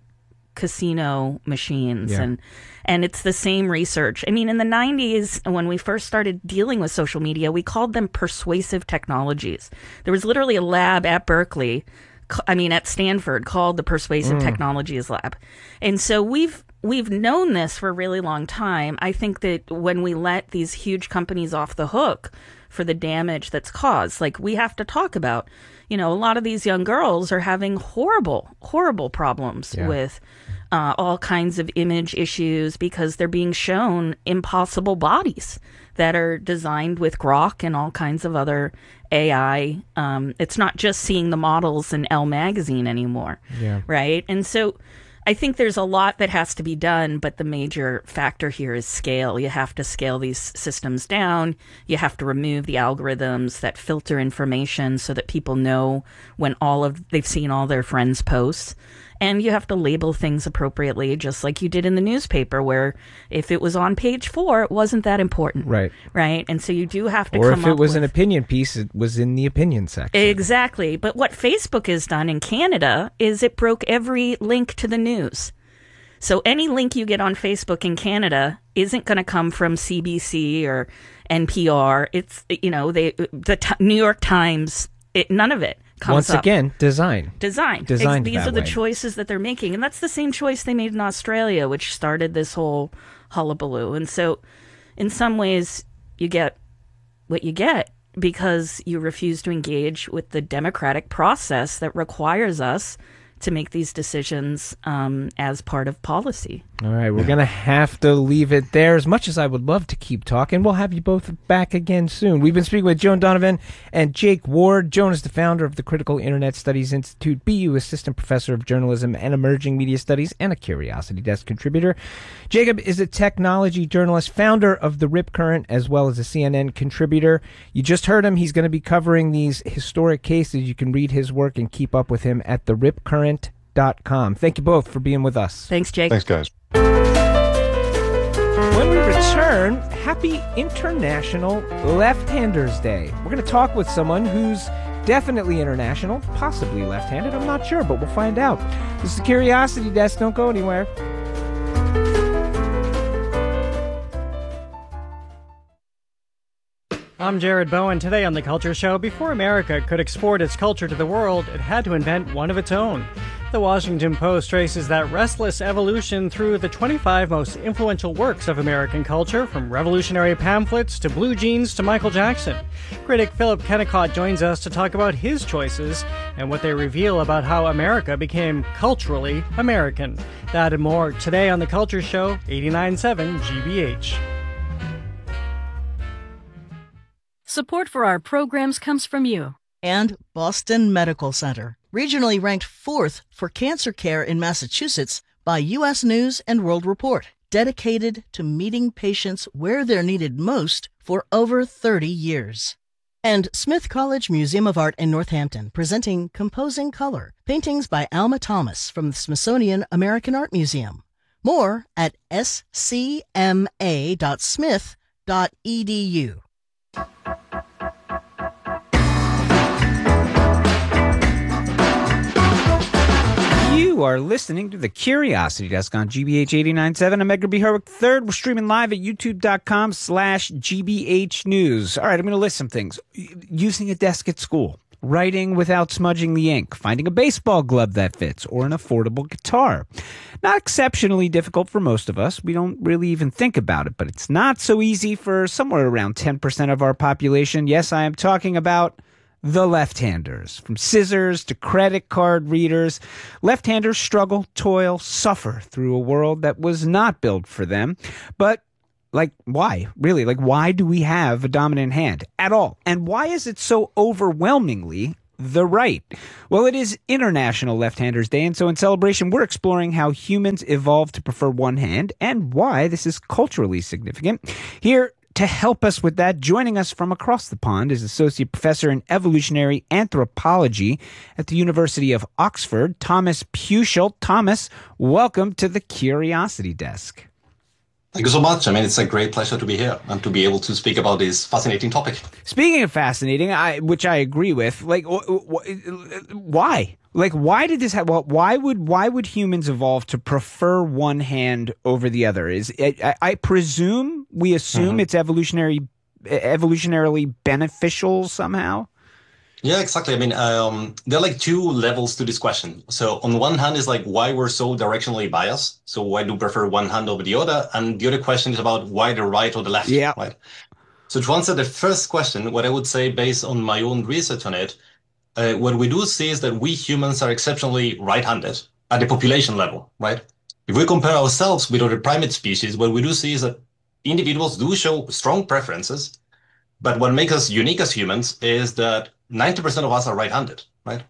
casino machines yeah. and and it's the same research. I mean, in the nineties, when we first started dealing with social media, we called them persuasive technologies. There was literally a lab at Berkeley, I mean at Stanford, called the Persuasive mm. Technologies Lab. And so we've we've known this for a really long time. I think that when we let these huge companies off the hook for the damage that's caused, like we have to talk about, you know, a lot of these young girls are having horrible, horrible problems yeah. with uh, all kinds of image issues because they're being shown impossible bodies that are designed with Grok and all kinds of other A I. Um, it's not just seeing the models in Elle magazine anymore, yeah. right? And so I think there's a lot that has to be done, but the major factor here is scale. You have to scale these systems down. You have to remove the algorithms that filter information so that people know when all of they've seen all their friends' posts. And you have to label things appropriately, just like you did in the newspaper, where if it was on page four, it wasn't that important. Right. Right. And so you do have to or come up if it was with... an opinion piece, it was in the opinion section. Exactly. But what Facebook has done in Canada is it broke every link to the news. So any link you get on Facebook in Canada isn't going to come from C B C or N P R. It's, you know, they the t- New York Times, it, none of it. Once up. again, design. Design. Designed These that are the way. choices that they're making. And that's the same choice they made in Australia, which started this whole hullabaloo. And so in some ways, you get what you get because you refuse to engage with the democratic process that requires us to make these decisions um, as part of policy. All right, we're going to have to leave it there. As much as I would love to keep talking, we'll have you both back again soon. We've been speaking with Joan Donovan and Jake Ward. Joan is the founder of the Critical Internet Studies Institute, B U Assistant Professor of Journalism and Emerging Media Studies, and a Curiosity Desk contributor. Jacob is a technology journalist, founder of the Rip Current, as well as a C N N contributor. You just heard him. He's going to be covering these historic cases. You can read his work and keep up with him at the rip current dot com. Thank you both for being with us. Thanks, Jake. Thanks, guys. When we return, happy International Left-Handers Day. We're going to talk with someone who's definitely international, possibly left-handed. I'm not sure, but we'll find out. This is the Curiosity Desk. Don't go anywhere. I'm Jared Bowen. Today on The Culture Show, before America could export its culture to the world, it had to invent one of its own. The Washington Post traces that restless evolution through the twenty-five most influential works of American culture, from revolutionary pamphlets to blue jeans to Michael Jackson. Critic Philip Kennicott joins us to talk about his choices and what they reveal about how America became culturally American. That and more today on The Culture Show, eighty-nine point seven G B H. Support for our programs comes from you. And Boston Medical Center, regionally ranked fourth for cancer care in Massachusetts by U S News and World Report, dedicated to meeting patients where they're needed most for over thirty years. And Smith College Museum of Art in Northampton presenting Composing Color, paintings by Alma Thomas from the Smithsonian American Art Museum. More at s c m a dot smith dot e d u. You are listening to the Curiosity Desk on G B H eighty-nine point seven. I'm Edgar B. Herwick the third. We're streaming live at youtube.com slash GBH News. All right, I'm going to list some things. Using a desk at school, writing without smudging the ink, finding a baseball glove that fits, or an affordable guitar. Not exceptionally difficult for most of us. We don't really even think about it, but it's not so easy for somewhere around ten percent of our population. Yes, I am talking about the left-handers. From scissors to credit card readers, left-handers struggle, toil, suffer through a world that was not built for them. But, like, why? Really, like, why do we have a dominant hand at all? And why is it so overwhelmingly the right? Well, it is International Left-Handers Day, and so in celebration, we're exploring how humans evolved to prefer one hand and why this is culturally significant. Here to help us with that, joining us from across the pond is Associate Professor in Evolutionary Anthropology at the University of Oxford, Thomas Puchel. Thomas, welcome to the Curiosity Desk. Thank you so much. I mean, it's a great pleasure to be here and to be able to speak about this fascinating topic. Speaking of fascinating, I, which I agree with, like, wh- wh- why? Like, why did this happen? Well, why would why would humans evolve to prefer one hand over the other? Is it, I, I presume we assume mm-hmm. it's evolutionary, evolutionarily beneficial somehow. Yeah, exactly. I mean, um, there are like two levels to this question. So on one hand is like why we're so directionally biased. So why do we prefer one hand over the other? And the other question is about why the right or the left. Yeah. Right. So to answer the first question, what I would say based on my own research on it, uh, what we do see is that we humans are exceptionally right-handed at the population level, right? If we compare ourselves with other primate species, what we do see is that individuals do show strong preferences. But what makes us unique as humans is that ninety percent of us are right-handed, right?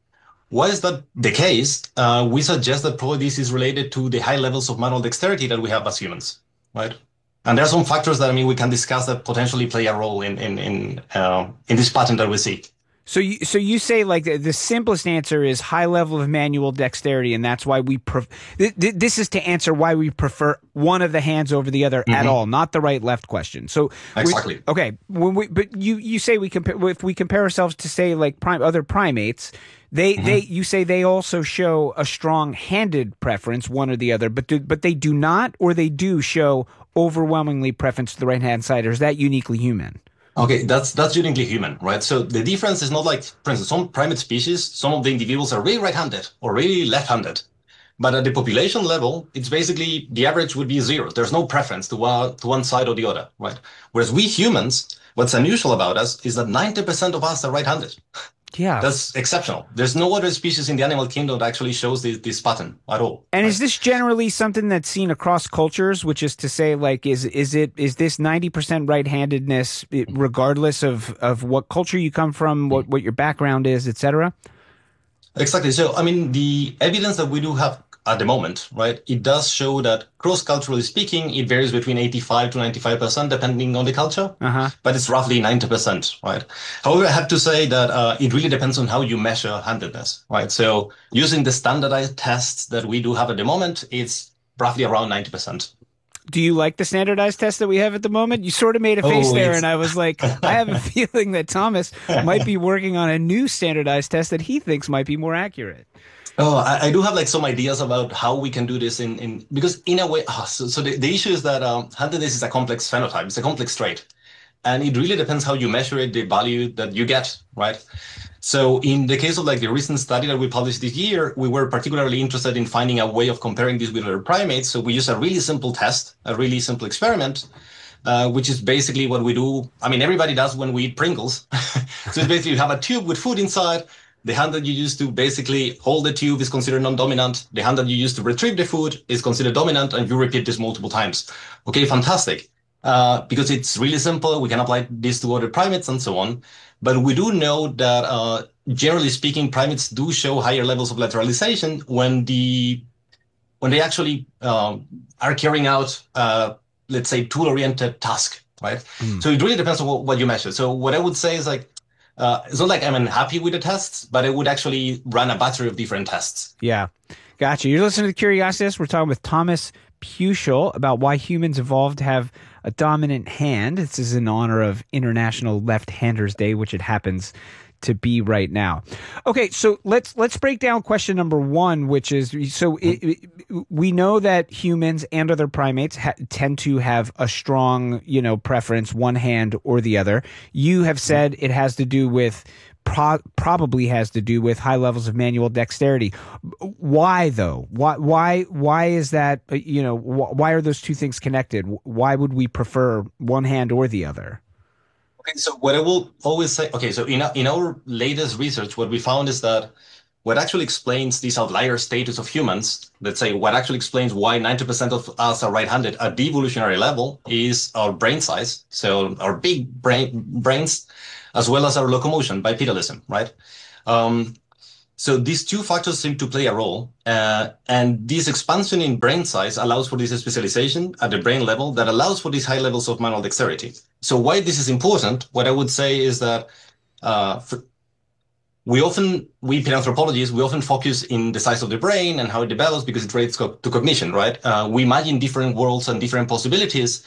Why is that the case? Uh, we suggest that probably this is related to the high levels of manual dexterity that we have as humans, right? And there are some factors that, I mean, we can discuss that potentially play a role in in in, uh, in this pattern that we see. So you, so you say like the, the simplest answer is high level of manual dexterity, and that's why we pref- th- th- this is to answer why we prefer one of the hands over the other mm-hmm. at all, not the right left question. So exactly. We, okay, when we but you, you say we compare if we compare ourselves to say like prime, other primates, they mm-hmm. they you say they also show a strong handed preference, one or the other, but do, but they do not, or they do show overwhelmingly preference to the right hand side, or is that uniquely human? Okay, that's that's uniquely human, right? So the difference is not like, for instance, some primate species, some of the individuals are really right-handed or really left-handed. But at the population level, it's basically the average would be zero. There's no preference to one, to one side or the other, right? Whereas we humans, what's unusual about us is that ninety percent of us are right-handed. Yeah. That's exceptional. There's no other species in the animal kingdom that actually shows this, this pattern at all. And right? Is this generally something that's seen across cultures, which is to say, like, is is it is this ninety percent right-handedness regardless of, of what culture you come from, what, what your background is, et cetera? Exactly. So, I mean, the evidence that we do have at the moment, right, it does show that cross-culturally speaking, it varies between eighty-five to ninety-five percent depending on the culture, uh-huh. but it's roughly ninety percent, right? However, I have to say that uh, it really depends on how you measure handedness, right? So using the standardized tests that we do have at the moment, it's roughly around ninety percent. Do you like the standardized test that we have at the moment? You sort of made a face oh, there, and I was like, I have a feeling that Thomas might be working on a new standardized test that he thinks might be more accurate. Oh, I, I do have like some ideas about how we can do this in, in because in a way, oh, so, so the, the issue is that um, handedness is a complex phenotype. It's a complex trait. And it really depends how you measure it, the value that you get, right? So in the case of like the recent study that we published this year, we were particularly interested in finding a way of comparing this with other primates. So we use a really simple test, a really simple experiment, uh, which is basically what we do. I mean, everybody does when we eat Pringles. So it's basically you have a tube with food inside. The hand that you use to basically hold the tube is considered non-dominant. The hand that you use to retrieve the food is considered dominant, and you repeat this multiple times. Okay, fantastic. Uh, because it's really simple. We can apply this to other primates and so on. But we do know that, uh, generally speaking, primates do show higher levels of lateralization when the when they actually um, are carrying out, uh, let's say, tool-oriented task. right? Mm. So it really depends on what, what you measure. So what I would say is like, uh, it's not like I'm unhappy with the tests, but I would actually run a battery of different tests. Yeah. Gotcha. You're listening to Curiositas. We're talking with Thomas Puchel about why humans evolved to have a dominant hand. This is in honor of International Left-Handers Day, which it happens to be right now. Okay, so let's let's break down question number one, which is so it, it, we know that humans and other primates ha- tend to have a strong, you know, preference, one hand or the other. You have said it has to do with pro- probably has to do with high levels of manual dexterity. Why though? Why why why is that? You know, wh- why are those two things connected? Why would we prefer one hand or the other? Okay, so what I will always say, okay, so in our, in our latest research, what we found is that what actually explains this outlier status of humans, let's say what actually explains why ninety percent of us are right-handed at the evolutionary level is our brain size, so our big brain brains, as well as our locomotion, bipedalism, right? Um, so these two factors seem to play a role, uh, and this expansion in brain size allows for this specialization at the brain level that allows for these high levels of manual dexterity. So why this is important, what I would say is that uh, for, we often, we paleanthropologists, we often focus in the size of the brain and how it develops because it relates co- to cognition, right? Uh, we imagine different worlds and different possibilities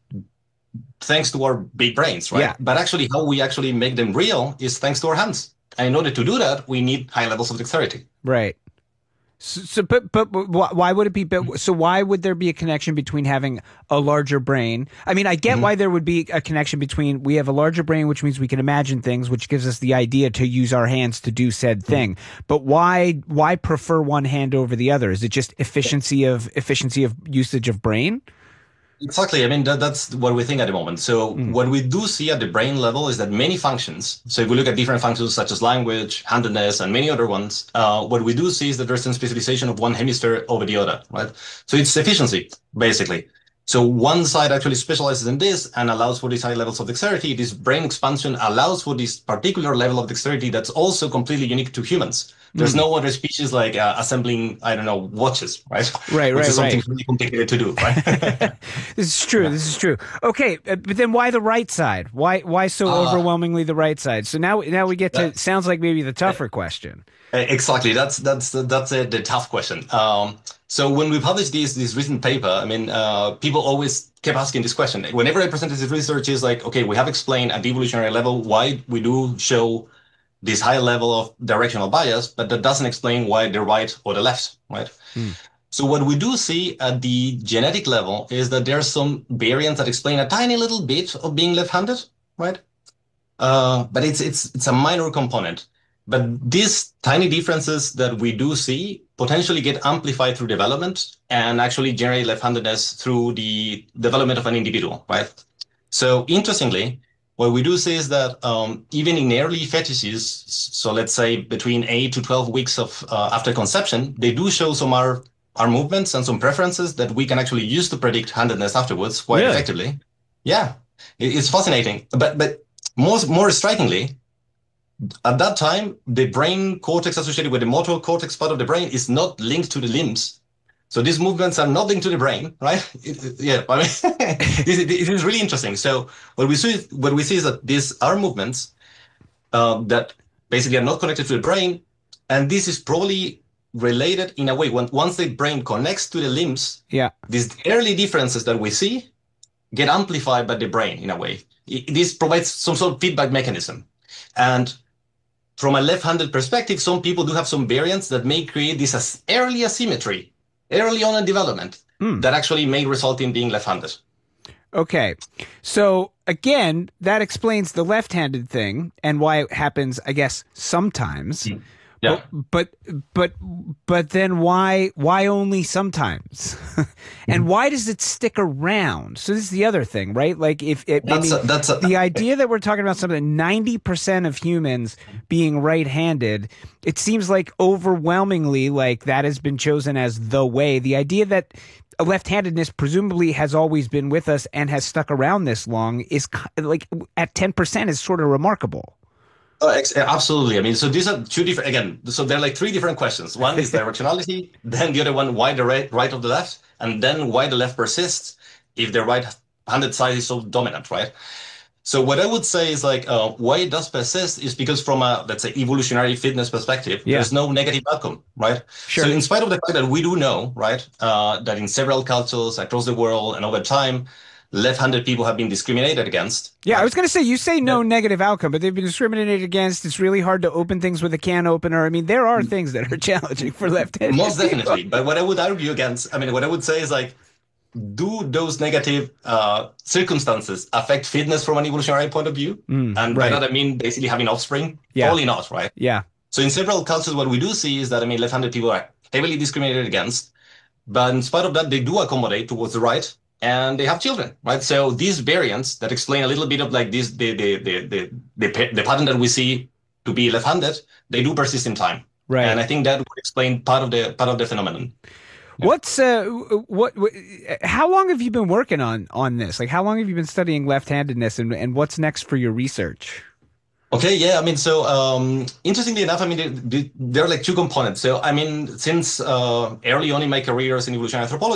thanks to our big brains, right? Yeah. But actually how we actually make them real is thanks to our hands. And in order to do that, we need high levels of dexterity. Right. So, so but, but, but why would it be? But, so why would there be a connection between having a larger brain? I mean, I get mm-hmm. why there would be a connection between we have a larger brain, which means we can imagine things, which gives us the idea to use our hands to do said thing. Mm-hmm. But why why prefer one hand over the other? Is it just efficiency of efficiency of usage of brain? Exactly. I mean, that, that's what we think at the moment. So mm. what we do see at the brain level is that many functions, so if we look at different functions such as language, handedness, and many other ones, uh, what we do see is that there's some specialization of one hemisphere over the other, right? So it's efficiency, basically. So one side actually specializes in this and allows for these high levels of dexterity. This brain expansion allows for this particular level of dexterity that's also completely unique to humans. There's mm. no other species like uh, assembling, I don't know, watches, right? Right, Which right, is something right. really complicated to do, right? This is true. This is true. Okay, uh, but then why the right side? Why why so uh, overwhelmingly the right side? So now now we get to, that, sounds like maybe the tougher question. Exactly. That's that's that's uh, the tough question. Um, so when we published this this recent paper, I mean, uh, people always kept asking this question. Whenever I presented this research, is like, okay, we have explained at the evolutionary level why we do show this high level of directional bias, but that doesn't explain why the right or the left, right? Hmm. So what we do see at the genetic level is that there are some variants that explain a tiny little bit of being left-handed, right? Uh, but it's it's it's a minor component. But these tiny differences that we do see potentially get amplified through development and actually generate left-handedness through the development of an individual, right? So interestingly, what we do see is that um, even in early fetuses, so let's say between eight to twelve weeks of uh, after conception, they do show some our, our movements and some preferences that we can actually use to predict handedness afterwards quite really? effectively. Yeah, it's fascinating. But but more, more strikingly, at that time, the brain cortex associated with the motor cortex part of the brain is not linked to the limbs. So these movements are not linked to the brain, right? It, it, yeah, I mean, this, it is really interesting. So what we see, what we see is that these are movements uh, that basically are not connected to the brain, and this is probably related in a way. When once the brain connects to the limbs, yeah, these early differences that we see get amplified by the brain in a way. It, this provides some sort of feedback mechanism, and from a left-handed perspective, some people do have some variants that may create this as early asymmetry, early on in development, mm. that actually may result in being left-handed. Okay. So again, that explains the left-handed thing and why it happens, I guess, sometimes. Mm. Yeah. But, but, but, but then why, why only sometimes? And mm. why does it stick around? So this is the other thing, right? Like if it, that's I mean, a, that's a, the idea that we're talking about something, ninety percent of humans being right-handed, it seems like overwhelmingly like that has been chosen as the way. The idea that left-handedness presumably has always been with us and has stuck around this long is like at ten percent is sort of remarkable. Oh, ex- absolutely. I mean, so these are two different, again, so there are like three different questions. One is directionality, then the other one, why the right, right of the left, and then why the left persists if the right left-handed side is so dominant, right? So what I would say is like uh, why it does persist is because from a, let's say, evolutionary fitness perspective, yeah. there's no negative outcome, right? Sure. So in spite of the fact that we do know, right, uh, that in several cultures across the world and over time, left-handed people have been discriminated against. Yeah, right? I was going to say, you say no yeah. negative outcome, but they've been discriminated against. It's really hard to open things with a can opener. I mean, there are things that are challenging for left-handed Most people. definitely. But what I would argue against, I mean, what I would say is like, do those negative uh, circumstances affect fitness from an evolutionary point of view? Mm, and right. by that I mean basically having offspring? Yeah. Probably not, right? Yeah. So in several cultures, what we do see is that, I mean, left-handed people are heavily discriminated against, but in spite of that, they do accommodate towards the right, and they have children, right? So these variants that explain a little bit of like this, the the the the the, the pattern that we see to be left-handed, they do persist in time, right? And I think that would explain part of the part of the phenomenon. Yeah. What's uh what, what how long have you been working on on this? Like, how long have you been studying left-handedness, and and what's next for your research? Okay, yeah, I mean, so um, interestingly enough, I mean, there, there are like two components. So, I mean, since uh, early on in my career as an evolutionary anthropologist,